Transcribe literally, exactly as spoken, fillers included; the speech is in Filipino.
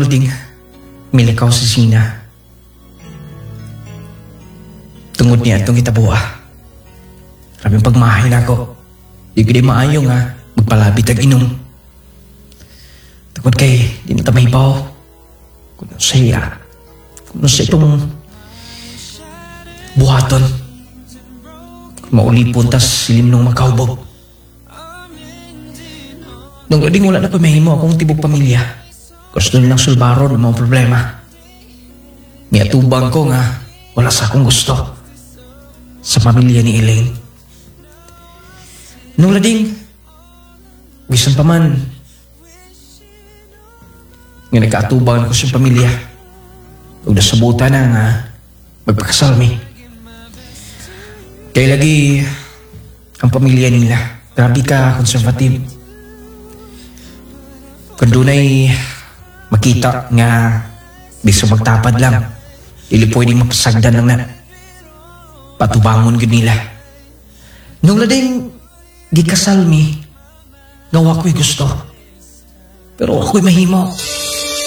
Nung ding milikaw sa Sina. Tungod niya itong itabuha. Kaming pagmahay na ako. Di ko di maayo nga magpalabit ag inom. Tungod kay di na tamahibaw. Kung saya. Kung sa itong buhaton. Kung maulipon tas silim nung makahubog. Nung lading wala na pamahimo akong tibok pamilya. Gusto nilang sulbaro ng mga problema. May atubang ko nga wala sa akong gusto sa pamilya ni Elaine. Nung lading, bisan pa man, nga nagkaatubangan ko sa pamilya. Huwag nasabutan na nga magpakasal mi. Kaya lagi ang pamilya nila. Grabe ka, konservative. Kung doon ay makita nga biso magtapad lang, ili pwedeng mapasagdan lang na patubangon gud nila. Nung lading gikasal mi, gawa ko'y gusto. Pero ako'y mahimo.